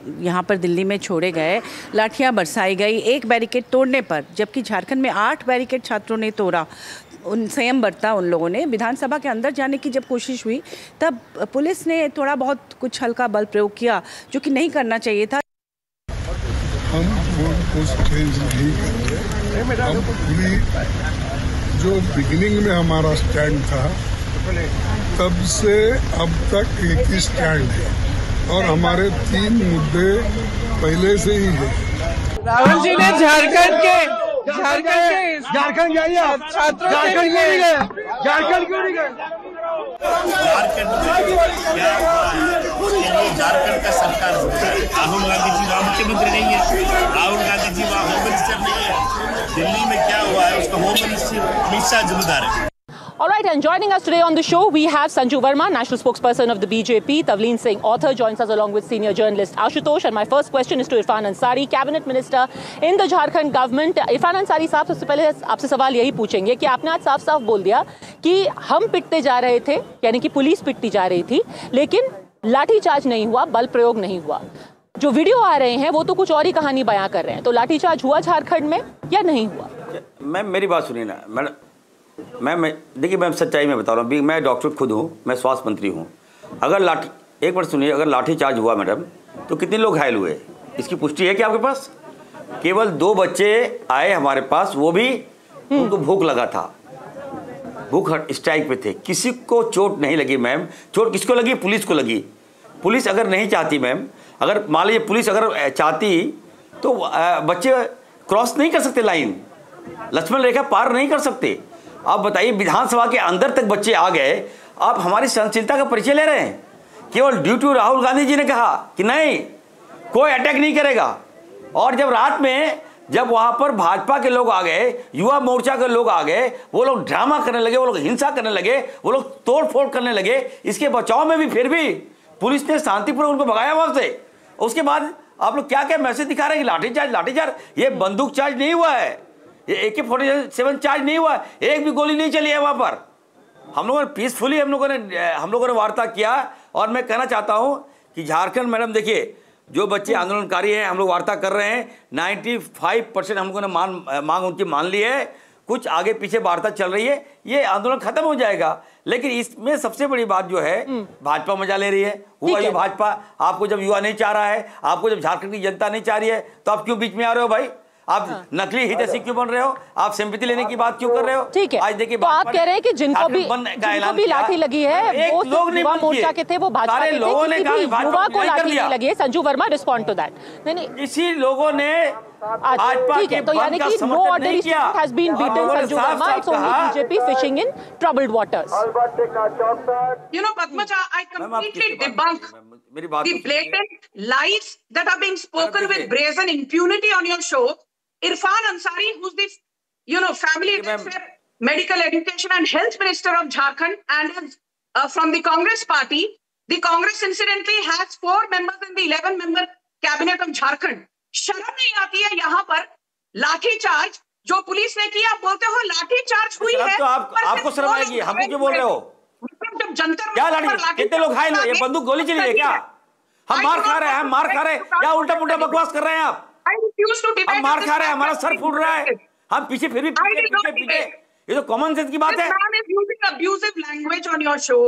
यहाँ पर दिल्ली में छोड़े गए, लाठियाँ बरसाई गई एक बैरिकेड तोड़ने पर, जबकि झारखंड में 8 बैरिकेड छात्रों ने तोड़ा। उन संयम बरता उन लोगों ने। विधानसभा के अंदर जाने की जब कोशिश हुई तब पुलिस ने थोड़ा बहुत कुछ हल्का बल प्रयोग किया, जो कि नहीं करना चाहिए था। हम कुछ चेंज नहीं कर रहे। हम पूरी जो बिगिनिंग में हमारा स्टैंड था तब से अब तक एक ही स्टैंड है और हमारे 3 मुद्दे पहले से ही है। राहुल जी ने झारखंड जाइए आप, झारखंड क्यों नहीं गए? झारखंड क्यों नहीं गए? झारखंड का सरकार राहुल गांधी जी वहाँ मुख्यमंत्री नहीं है, राहुल गांधी जी वहाँ होम मिनिस्टर नहीं है। दिल्ली में क्या हुआ है उसका होम मिनिस्टर अमित शाह जिम्मेदार है। All right, and joining us today on the show, we have Sanju Verma, national spokesperson of the BJP, Tavleen Singh, author, joins us along with senior journalist Ashutosh. And my first question is to Irfan Ansari, cabinet minister in the Jharkhand government. Irfan Ansari साहब, सबसे पहले आपसे सवाल यही पूछेंगे कि आपने आज साफ-साफ बोल दिया कि हम पिटते जा रहे थे, यानी कि पुलिस पिटती जा रही थी, लेकिन लाठीचार्ज नहीं हुआ, बल प्रयोग नहीं हुआ। जो वीडियो आ रहे हैं वो तो कुछ और ही कहानी बयां कर रहे हैं। तो लाठीचार्ज हुआ झारखंड में या नहीं हुआ? मैम मेरी बात सुनिए ना मैडम। मैं देखिए, मैं सच्चाई में बता रहा हूँ, मैं डॉक्टर खुद हूँ, मैं स्वास्थ्य मंत्री हूँ। अगर एक बार सुनिए, अगर लाठी चार्ज हुआ मैडम तो कितने लोग घायल हुए इसकी पुष्टि है क्या आपके पास? केवल 2 बच्चे आए हमारे पास, वो भी उनको भूख लगा था, भूख स्ट्राइक पे थे, किसी को चोट नहीं लगी मैम। चोट किसको लगी? पुलिस को लगी। पुलिस अगर नहीं चाहती मैम, अगर मान लीजिए पुलिस अगर चाहती तो बच्चे क्रॉस नहीं कर सकते, लाइन लक्ष्मण रेखा पार नहीं कर सकते। आप बताइए, विधानसभा के अंदर तक बच्चे आ गए, आप हमारी सहनशीलता का परिचय ले रहे हैं। केवल ड्यू टू राहुल गांधी जी ने कहा कि नहीं, कोई अटैक नहीं करेगा। और जब रात में जब वहां पर भाजपा के लोग आ गए, युवा मोर्चा के लोग आ गए, वो लोग ड्रामा करने लगे, वो लोग हिंसा करने लगे, वो लोग तोड़ फोड़ करने लगे, इसके बचाव में भी फिर भी पुलिस ने शांतिपूर्वक उनको भगाया वहां से। उसके बाद आप लोग क्या क्या मैसेज दिखा रहे हैं कि लाठीचार्ज, ये बंदूक चार्ज नहीं हुआ है, ये AK-47 चार्ज नहीं हुआ, एक भी गोली नहीं चली है वहां पर। हम लोगों ने पीसफुली हम लोगों ने वार्ता किया। और मैं कहना चाहता हूं कि झारखंड मैडम देखिए, जो बच्चे आंदोलनकारी हैं, हम लोग वार्ता कर रहे हैं, 95% हम लोगों ने मांग उनकी मान ली है। कुछ आगे पीछे वार्ता चल रही है, ये आंदोलन खत्म हो जाएगा। लेकिन इसमें सबसे बड़ी बात जो है, भाजपा मजा ले रही है। हुआ ये भाजपा, आपको जब युवा नहीं चाह रहा है, आपको जब झारखंड की जनता नहीं चाह रही है, तो आप क्यों बीच में आ रहे हो भाई? आप नकली हितैषी क्यों बन रहे हो? आप सिंपैथी लेने की बात क्यों कर रहे हो? ठीक है, आज देखिए, तो आप कह रहे हैं कि जिनको भी लाठी लगी है वो युवा मोर्चा के थे, वो भाजपा के थे, युवा को लाठी नहीं लगी है। Sanju Verma, respond to that. नहीं, इसी लोगों ने ठीक है, तो यानी कि no orderly student has been beaten, Sanju Verma, it's only BJP fishing in troubled waters. You know, Padmaja, I completely debunk the blatant lies that are being spoken with brazen impunity on your show. Irfan Ansari, who's the, family welfare, medical education and health minister of Jharkhand and is from the Congress party. The Congress incidentally has 4 members in the 11-member cabinet of Jharkhand. शर्म नहीं आती है यहाँ पर लाठी charge जो police ने किया? बोलते हो लाठी चार्ज हुई है, तो आपको शर्म आएगी? हमको क्यों बोल रहे हो? जब जंतर क्या लाठी, कितने लोग घायल हुए? ये बंदूक गोली चली है क्या? हम मार खा रहे हैं, क्या उल्टा पुल्टा बकवास कर रहे हैं आप? हम मार खा रहे हैं, हमारा सर फूट रहा है, हम पीछे फिर भी पीछे। ये तो कॉमन सेंस की बात है। Abusive language on your show.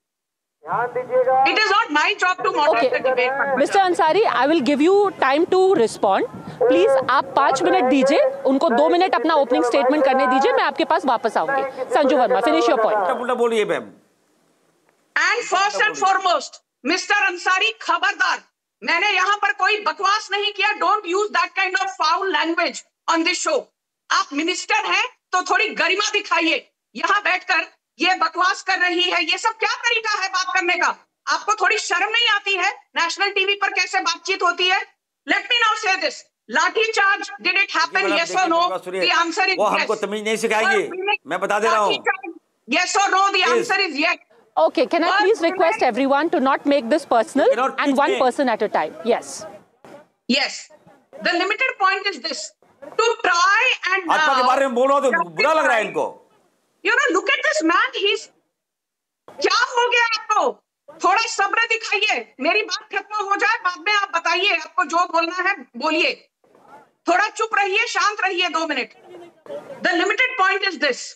It is not my job to moderate the debate. Mr. Ansari, I will give you time to respond. Please, आप 5 मिनट दीजिए, उनको 2 मिनट अपना ओपनिंग स्टेटमेंट करने दीजिए, मैं आपके पास वापस आऊंगी। Sanju Verma, finish your point. बोलिए ma'am. And first and foremost, Mr. Ansari, खबरदार, मैंने यहाँ पर कोई बकवास नहीं किया। Don't use that kind of foul language on this show. आप मिनिस्टर हैं तो थोड़ी गरिमा दिखाइए। यहाँ बैठकर ये बकवास कर रही है, ये सब क्या तरीका है बात करने का? आपको थोड़ी शर्म नहीं आती है? नेशनल टीवी पर कैसे बातचीत होती है? Let me now say this. लाठी charge, did it happen? Yes or no? The answer is yes. वो हमको तमीज नहीं सिखाएगी, मैं बता दे रहा हूँ। Yes or no? The answer is yes. Okay, can I please request everyone to not make this personal and one person at a time? Yes. Yes. The limited point is this. To try and Bhajpa के बारे में बोल रहा हूँ तो बुरा लग रहा है इनको। Look at this man. He's क्या हो गया आपको? थोड़ा सब्र दिखाइए, मेरी बात खत्म हो जाए, बाद में आप बताइए, आपको जो बोलना है बोलिए। थोड़ा चुप रहिए, शांत रहिए 2 minute. The limited point is this.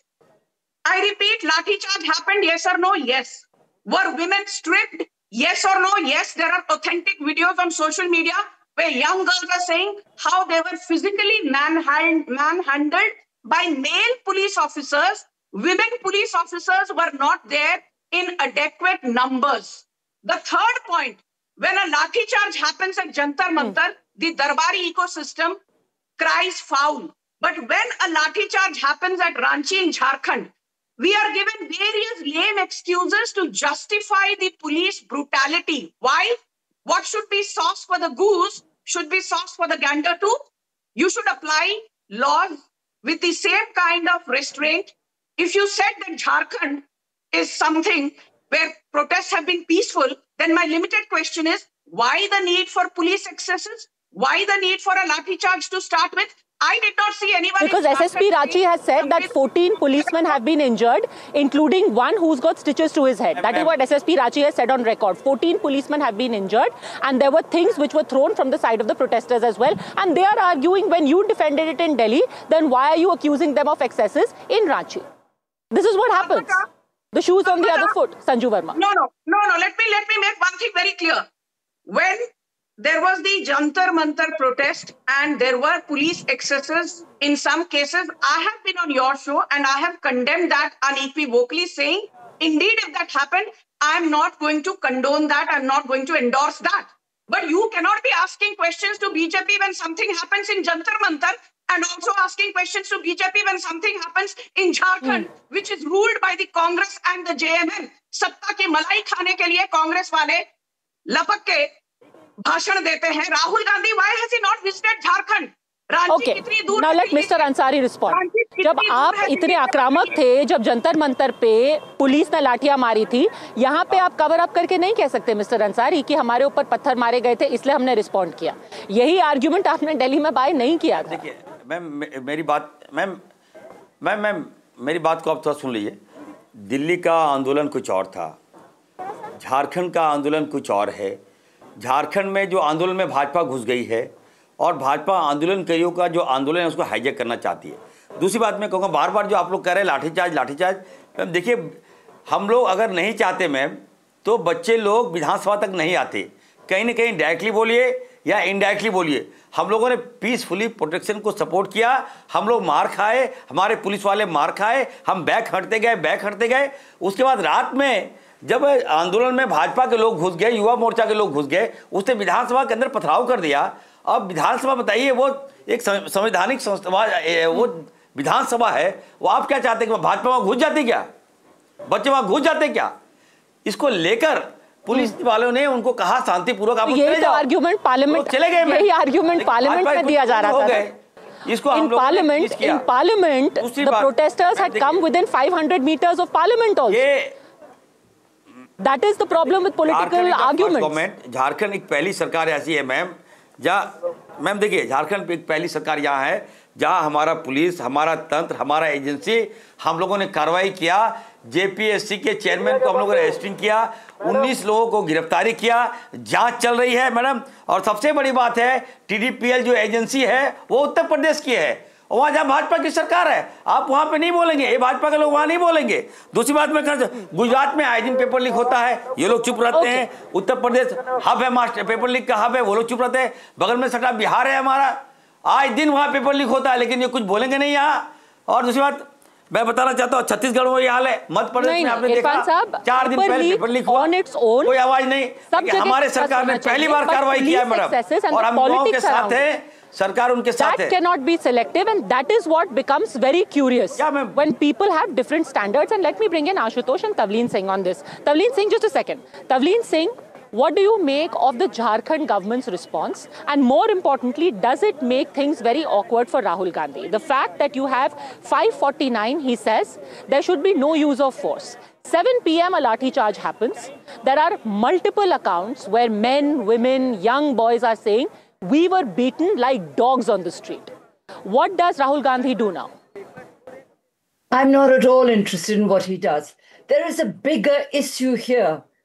I repeat, lathi charge happened, yes or no? Yes. Were women stripped? Yes or no? Yes. There are authentic videos on social media where young girls are saying how they were physically manhandled by male police officers. Women police officers were not there in adequate numbers. The third point, when a lathi charge happens at Jantar Mantar, the Darbari ecosystem cries foul. But when a lathi charge happens at Ranchi in Jharkhand, we are given various lame excuses to justify the police brutality. Why? What should be sauce for the goose should be sauce for the gander too. You should apply laws with the same kind of restraint. If you said that Jharkhand is something where protests have been peaceful, then my limited question is, why the need for police excesses? Why the need for a lathi charge to start with? I did not see anyone. Because SSP Ranchi has said that 14 policemen have been injured, including one who's got stitches to his head. That is what SSP Ranchi has said on record. 14 policemen have been injured, and there were things which were thrown from the side of the protesters as well. And they are arguing, when you defended it in Delhi, then why are you accusing them of excesses in Ranchi? This is what happens. The shoe's on the other foot, Sanju Verma. No. Let me make one thing very clear. When there was the Jantar Mantar protest and there were police excesses in some cases, I have been on your show and I have condemned that unequivocally, saying, indeed, if that happened, I'm not going to condone that. I'm not going to endorse that. But you cannot be asking questions to BJP when something happens in Jantar Mantar and also asking questions to BJP when something happens in Jharkhand, which is ruled by the Congress and the JMM. Satta ki malai khane ke liye Congress wale lapak ke भाषण देते हैं. Rahul Gandhi, why has he not visited Jharkhand? Okay, now let Mr. Ansari respond. जब आप इतने आक्रामक थे, जब जंतर मंतर पे पुलिस ने लाठियां मारी थी, यहाँ पे आप कवर अप करके नहीं कह सकते मिस्टर अंसारी कि हमारे ऊपर पत्थर मारे गए थे इसलिए हमने रिस्पॉन्ड किया. यही आर्ग्यूमेंट आपने दिल्ली में बाय नहीं किया था. देखिए मैम, मेरी बात को आप थोड़ा सुन लीजिए. दिल्ली का आंदोलन कुछ और था, झारखंड का आंदोलन कुछ और है. झारखंड में जो आंदोलन में भाजपा घुस गई है और भाजपा आंदोलनकारियों का जो आंदोलन है उसको हाईजैक करना चाहती है. दूसरी बात मैं कहूँगा, बार बार जो आप लोग कह रहे हैं लाठीचार्ज, मैम देखिए, हम लोग अगर नहीं चाहते मैम तो बच्चे लोग विधानसभा तक नहीं आते. कहीं ना कहीं डायरेक्टली बोलिए या इनडायरेक्टली बोलिए, हम लोगों ने पीसफुली प्रोटेक्शन को सपोर्ट किया. हम लोग मार खाए, हमारे पुलिस वाले मार खाए, हम बैक हटते गए. उसके बाद रात में जब आंदोलन में भाजपा के लोग घुस गए, युवा मोर्चा के लोग घुस गए, उसने विधानसभा के अंदर पथराव कर दिया. अब विधानसभा बताइए, वो एक संवैधानिक संस्था, वो विधानसभा है, वो आप क्या चाहते हैं कि भाजपा वहां घुस जाती क्या? बच्चे वहां घुस जाते क्या? इसको लेकर पुलिस वालों ने उनको कहा शांतिपूर्वक आप चले जाओ. आर्ग्यूमेंट पार्लियामेंट, चले गए. यही आर्ग्यूमेंट पार्लियामेंट में दिया जा रहा था. इसको in parliament the protesters had come within 500 meters of parliament also. That is the problem with political arguments. Jharkhand एक पहली सरकार ऐसी है मैम, जहाँ मैम देखिए, झारखंड एक पहली सरकार यहाँ है जहाँ हमारा पुलिस, हमारा तंत्र, हमारा एजेंसी, हम लोगों ने कार्रवाई किया. जेपीएससी के चेयरमैन को हम लोगों ने अरेस्टिंग किया, 19 लोगों को गिरफ्तारी किया, जांच चल रही है मैडम. और सबसे बड़ी बात है, टीडीपीएल जो एजेंसी है वो उत्तर प्रदेश की है, वहां जहां भाजपा की सरकार है, आप वहां पे नहीं बोलेंगे, ये भाजपा के लोग वहां नहीं बोलेंगे. दूसरी बात मैं गुजरात में आए दिन पेपर लीक होता है, ये लोग चुप रहते हैं. उत्तर प्रदेश हब है, मास्टर पेपर लीक का हब है, वो लोग चुप रहते हैं. बगल में सटा बिहार है हमारा, आज दिन वहां पेपर लीक होता है, लेकिन ये कुछ बोलेंगे नहीं यहाँ. और दूसरी बात मैं बताना चाहता हूँ, छत्तीसगढ़ में ये हाल है, मध्य प्रदेश में आपने देखा 4 दिन पहले पेपर लीक हुआ, कोई आवाज नहीं. हमारे सरकार ने पहली बार कार्रवाई किया है मैडम, और हम लोगों के साथ हैं, सरकार उनके साथ है. That cannot be selective, and that is what becomes very curious when people have different standards. And let me bring in Ashutosh and Tavleen Singh on this. Tavleen Singh, just a second. Tavleen Singh, what do you make of the Jharkhand government's response? And more importantly, does it make things very awkward for Rahul Gandhi? The fact that you have 549, he says, there should be no use of force. 7 p.m. a lathi charge happens. There are multiple accounts where men, women, young boys are saying, we were beaten like dogs on the street. What does Rahul Gandhi do now? I'm not at all interested in what he does. There is a bigger issue here.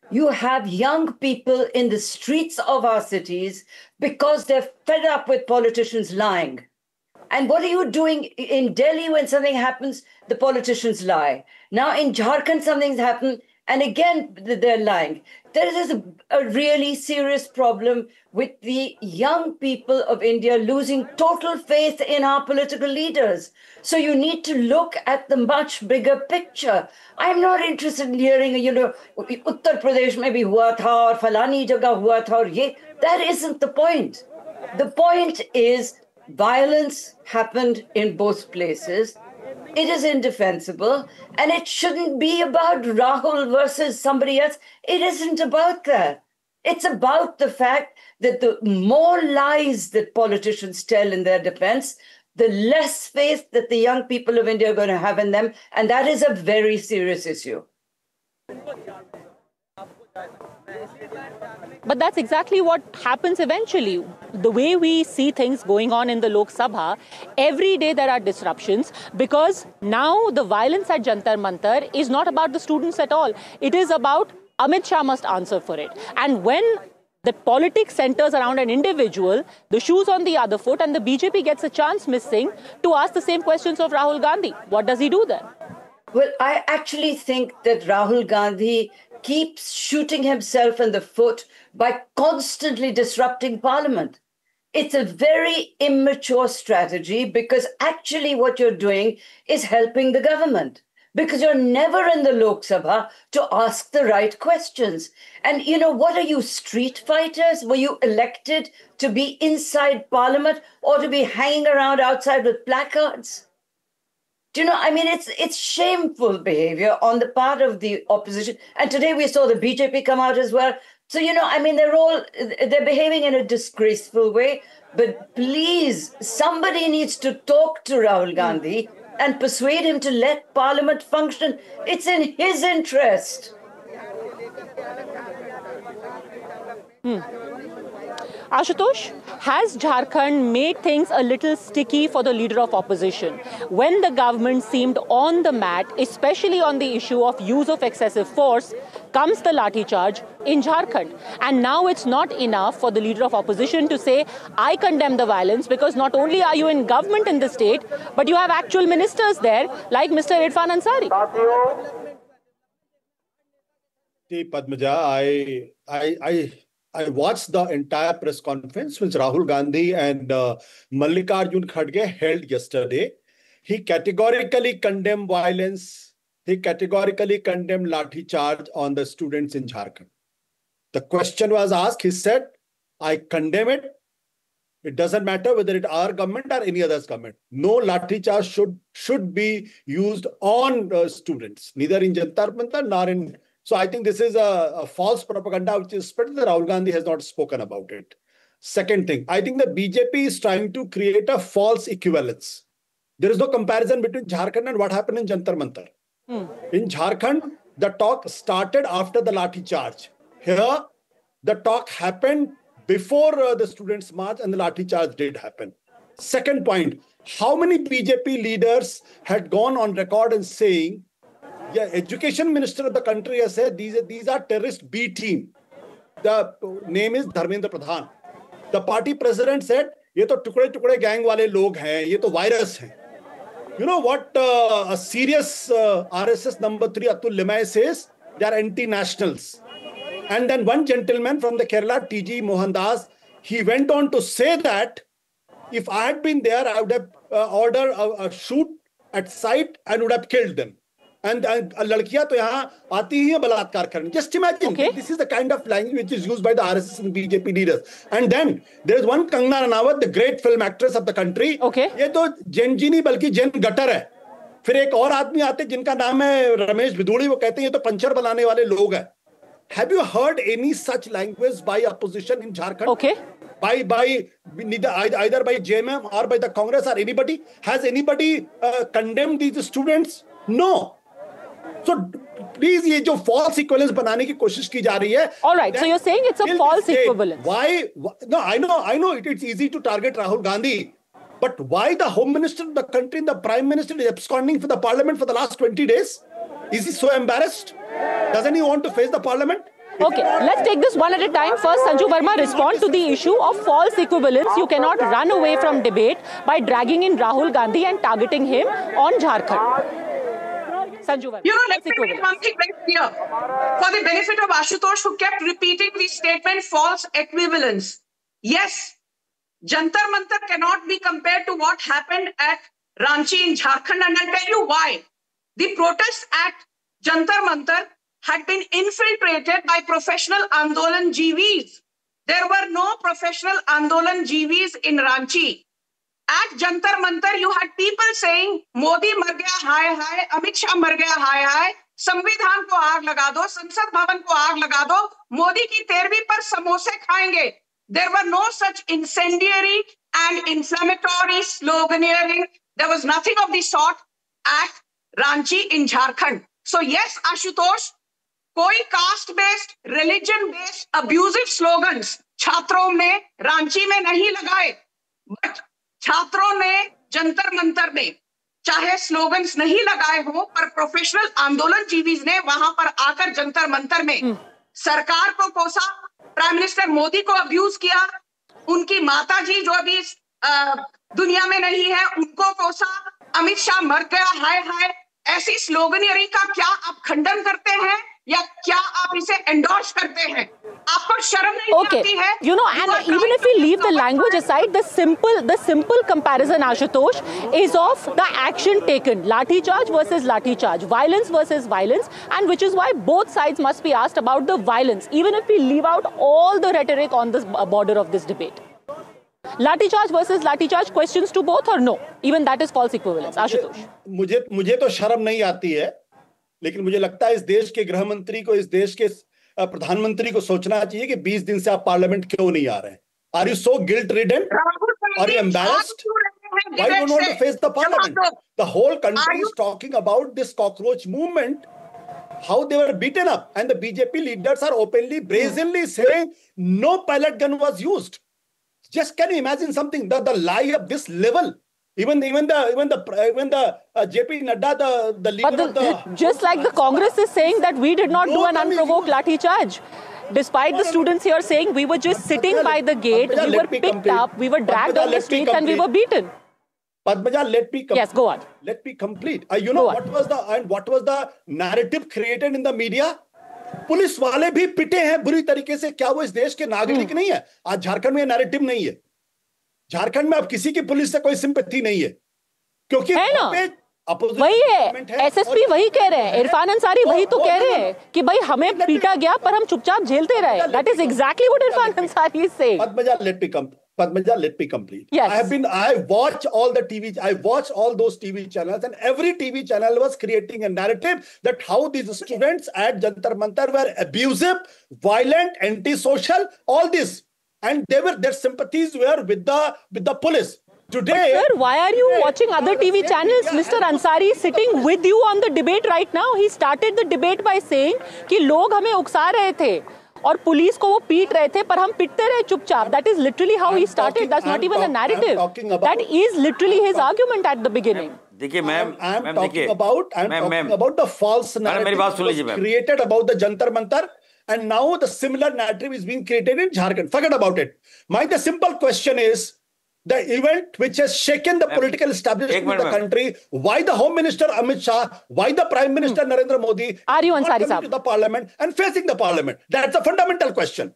You have young people in the streets of our cities because they're fed up with politicians lying. And what are you doing in Delhi when something happens? The politicians lie. Now in Jharkhand, something's happened, and again, they're lying. There is a really serious problem with the young people of India losing total faith in our political leaders. So you need to look at the much bigger picture. I'm not interested in hearing, Uttar Pradesh mein bhi hua tha, aur falani jagah hua tha, aur ye. That isn't the point. The point is, violence happened in both places. It is indefensible, and it shouldn't be about Rahul versus somebody else. It isn't about that. It's about the fact that the more lies that politicians tell in their defense, the less faith that the young people of India are going to have in them, and that is a very serious issue. But that's exactly what happens eventually. The way we see things going on in the Lok Sabha, every day there are disruptions because now the violence at Jantar Mantar is not about the students at all. It is about Amit Shah must answer for it. And when the politics centers around an individual, the shoe's on the other foot, and the BJP gets a chance missing to ask the same questions of Rahul Gandhi. What does he do then? Well, I actually think that Rahul Gandhi keeps shooting himself in the foot by constantly disrupting Parliament. It's a very immature strategy because actually what you're doing is helping the government because you're never in the Lok Sabha to ask the right questions. And what are you, street fighters? Were you elected to be inside Parliament or to be hanging around outside with placards? It's shameful behavior on the part of the opposition. And today we saw the BJP come out as well. So, they're behaving in a disgraceful way. But please, somebody needs to talk to Rahul Gandhi and persuade him to let Parliament function. It's in his interest. Ashutosh, has Jharkhand made things a little sticky for the leader of opposition when the government seemed on the mat, especially on the issue of use of excessive force, comes the lathi charge in Jharkhand? And now it's not enough for the leader of opposition to say, I condemn the violence, because not only are you in government in the state, but you have actual ministers there, like Mr. Irfan Ansari. Padmaja, I watched the entire press conference which Rahul Gandhi and Mallikarjun Kharge held yesterday. He categorically condemned violence. He categorically condemned lathi charge on the students in Jharkhand. The question was asked, he said, I condemn it. It doesn't matter whether it's our government or any other's government. No lathi charge should be used on students, neither in Jantar Mantar nor in... So I think this is a false propaganda which is spread. Rahul Gandhi has not spoken about it. Second thing, I think the BJP is trying to create a false equivalence. There is no comparison between Jharkhand and what happened in Jantar Mantar. In Jharkhand, the talk started after the lathi charge. Here, the talk happened before the students' march and the lathi charge did happen. Second point, how many BJP leaders had gone on record and saying, yeah, education minister of the country has said these are terrorist B team. The name is Dharmendra Pradhan. The party president said, ये तो टुकड़े gang वाले लोग हैं, ये तो virus हैं. You know what a serious RSS number 3 Atul Limaye says? They are anti-nationals. And then one gentleman from the Kerala, T.G. Mohandas, he went on to say that if I had been there, I would have ordered a shoot at sight and would have killed them. And ladkiyan to yahan aati hi hain balatkar karne. Just imagine, this is the kind of language which is used by the RSS and BJP leaders. And then there is one Kangana Ranaut, the great film actress of the country. ये तो जैन जी नहीं बल्कि Jain gutter है. फिर एक और आदमी आते जिनका नाम है रमेश भिदुड़ी, वो कहते हैं ये तो पंचर बनाने वाले लोग हैं. Have you heard any such language by opposition in Jharkhand? By either by JMM or by the Congress or anybody? Has anybody condemned these students? No. So please, ये जो false equivalence बनाने की कोशिश की जा रही है. All right, so you're saying it's a false equivalence. Why? No, I know it's easy to target Rahul Gandhi, but why the Home Minister of the country and the Prime Minister is absconding for the Parliament for the last 20 days? Is he so embarrassed? Doesn't he want to face the Parliament? Okay, let's take this one at a time. First, Sanju Verma, respond to the issue of false equivalence. You cannot run away from debate by dragging in Rahul Gandhi and targeting him on Jharkhand. Sanju Verma. Let me make one thing very clear. For the benefit of Ashutosh, who kept repeating the statement false equivalence. Yes, Jantar Mantar cannot be compared to what happened at Ranchi in Jharkhand, and I'll tell you why. The protests at Jantar Mantar had been infiltrated by professional Andolan GVs. There were no professional Andolan GVs in Ranchi. At Jantar Mantar, you had people saying, Modi mar gaya, hi, hi, Amit Shah mar gaya, hi, hi, संविधान को आग लगा दो, संसद भवन को आग लगा दो, मोदी की 13वीं पर समोसे खाएंगे. There were no such incendiary and inflammatory sloganeering. There was nothing of the sort at Ranchi in Jharkhand. So yes, Ashutosh, कोई caste based, religion based abusive slogans छात्रों ने रांची में नहीं लगाए, बट छात्रों ने जंतर मंतर में चाहे स्लोगन्स नहीं लगाए हो, पर प्रोफेशनल आंदोलन जीवीज ने वहां पर आकर जंतर मंतर में सरकार को कोसा, प्राइम मिनिस्टर मोदी को अब्यूज किया, उनकी माता जी जो अभी दुनिया में नहीं है उनको कोसा, अमित शाह मर गया, हाय हाय. ऐसी स्लोगनियरिंग का क्या आप खंडन करते हैं या क्या आप इसे एंडोर्स करते हैं? आपको शर्म नहीं आती है? And even if we leave the language aside, the simple comparison, Ashutosh, is of the action taken. Lathi charge versus lathi charge, violence versus violence, and which is why both sides must be asked about the violence, even if we leave out all the rhetoric on this border of this debate. Lathi charge versus lathi charge, questions to both or no? Even that is false equivalence. Ashutosh. मुझे तो शर्म नहीं आती है, लेकिन मुझे लगता है इस देश के गृह मंत्री को, इस देश के प्रधानमंत्री को सोचना चाहिए कि 20 दिन से आप पार्लियामेंट क्यों नहीं आ रहे हैं. Are you so guilt-ridden? Are you embarrassed? Why don't you want to face the parliament? The whole country is talking about this cockroach movement, how they were beaten up, and the BJP leaders are openly, brazenly saying no pellet gun was used. Just can you imagine something? The lie of this level. Even the JP Nadda, the leader of the... Just like the Congress is saying that we did not do an unprovoked lathi charge. Despite the students here saying we were just sitting by the gate, we were picked up, we were dragged on the streets and we were beaten. Padmaja, let me complete. Yes, go on. Let me complete. What was the narrative created in the media? Police वाले भी पिटे हैं बुरी तरीके से. क्या वो इस देश के नागरिक नहीं है? आज झारखंड में नैरेटिव नहीं है. झारखंड में अब किसी की पुलिस से कोई सिंपैथी नहीं है, क्योंकि है ना, वही है. एसएसपी वही कह रहे हैं, इरफान अंसारी वही तो कह रहे हैं कि भाई हमें पीटा गया पर हम चुपचाप झेलते रहे. That is exactly what Irfan Ansari is saying. Padmaja, let me complete. Yes. I watch all those TV channels, and every TV channel was creating a narrative that how these students at Jantar Mantar were abusive, violent, antisocial, all this. And their sympathies were with the police. Today, but sir, why are you watching other TV channels? Mr. Ansari is sitting with you on the debate right now. He started the debate by saying कि लोग हमें उकसा रहे थे और police को वो पीट रहे थे पर हम पिटते रहे चुपचाप. That is literally how he started. That's not even a narrative. That is literally his argument at the beginning. देखिए ma'am, I'm talking about the false narrative created about the Jantar Mantar. And now the similar narrative is being created in Jharkhand. Forget about it. The simple question is, the event which has shaken the political establishment of the country, why the Home Minister Amit Shah, why the Prime Minister Narendra Modi are you Ansari coming to the parliament and facing the parliament? That's a fundamental question.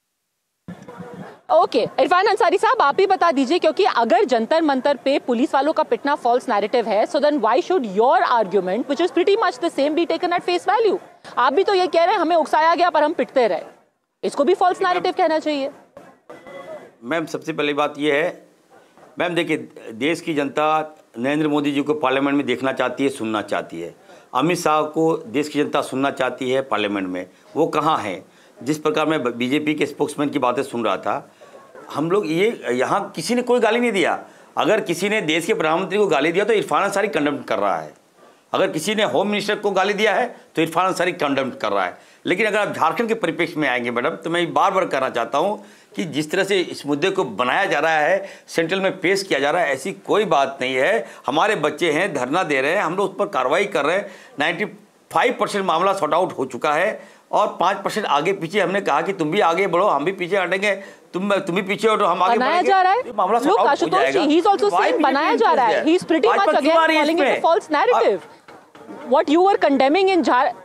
Okay, Irfan Ansari साहब आप ही बता दीजिए, क्योंकि अगर जंतर मंतर पे police वालों का पिटना फॉल्स नैरेटिव है, so then why should your argument which is pretty much the same be taken at face value? आप भी तो ये कह रहे हैं हमें उकसाया गया पर हम पिटते रहे. इसको भी फॉल्स नैरेटिव कहना चाहिए. मैम सबसे पहली बात ये है, मैम देखिए, देश की जनता नरेंद्र मोदी जी को पार्लियामेंट में देखना चाहती है, सुनना चाहती है. अमित शाह को देश की जनता सुनना चाहती है पार्लियामेंट में. वो कहाँ हैं? जिस प्रकार मैं बीजेपी के स्पोक्समैन की बातें सुन रहा था, हम लोग यहाँ किसी ने कोई गाली नहीं दिया. अगर किसी ने देश के प्रधानमंत्री को गाली दिया तो इरफान अंसारी कंडेम कर रहा है. अगर किसी ने होम मिनिस्टर को गाली दिया है तो इरफान अंसारी कंडेम कर रहा है. लेकिन अगर आप झारखंड के परिप्रेक्ष्य में आएंगे मैडम, तो मैं बार बार कहना चाहता हूँ कि जिस तरह से इस मुद्दे को बनाया जा रहा है, सेंट्रल में पेश किया जा रहा है, ऐसी कोई बात नहीं है. हमारे बच्चे हैं, धरना दे रहे हैं, हम लोग उस पर कार्रवाई कर रहे हैं. 95% मामला सॉर्ट आउट हो चुका है और 5% आगे पीछे हमने कहा कि तुम भी आगे बढ़ो, हम भी पीछे हटेंगे, तुम भी पीछे हटो, हम आगे बनाया जा रहा है। मामला Look, Ashutosh ji, he's also saying बनाया जा रहा है. He's pretty much again calling it a false narrative. What you were condemning in